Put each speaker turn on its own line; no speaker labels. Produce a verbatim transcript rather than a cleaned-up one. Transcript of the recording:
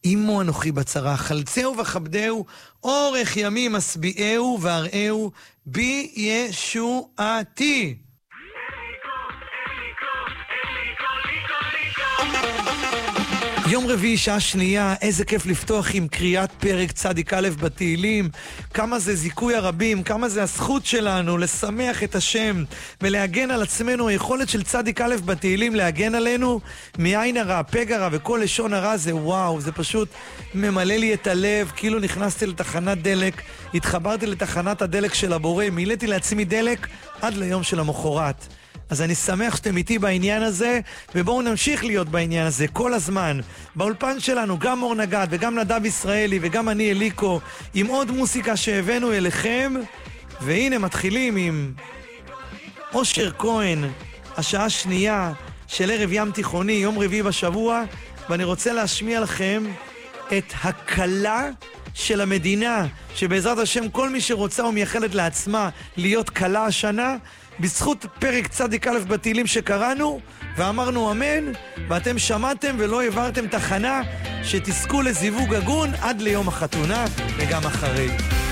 אמו אנוכי בצרה, חלצהו וכבדהו, אורך ימים משביעהו והראהו, בי ישועתי. יום רביעי, שעה שנייה, איזה כיף לפתוח עם קריאת פרק צדיק א' בתהילים. כמה זה זיכוי הרבים, כמה זה הזכות שלנו לשמח את השם ולהגן על עצמנו. היכולת של צדיק א' בתהילים להגן עלינו מעין הרע, פגע רע וכל לשון הרע, זה וואו, זה פשוט ממלא לי את הלב. כאילו נכנסתי לתחנת דלק, התחברתי לתחנת הדלק של הבורא, מילאתי לעצמי דלק עד ליום של המחרת. אז אני שמח שאתם איתי בעניין הזה, ובואו נמשיך להיות בעניין הזה כל הזמן. באולפן שלנו גם אור נגד וגם נדב ישראלי וגם אני אליקו, עם עוד מוסיקה שהבאנו אליכם. והנה מתחילים עם אושר כהן, השעה שנייה של ערב ים תיכוני, יום רביעי בשבוע, ואני רוצה להשמיע לכם את הקלה של המדינה, שבעזרת השם כל מי שרוצה ומייחלת לעצמה להיות קלה השנה, בזכות פרק צדיק א' בתהילים שקראנו ואמרנו אמן, ואתם שמעתם ולא העברתם תחנה, שתזכו לזיווג הגון עד ליום החתונה וגם אחרי.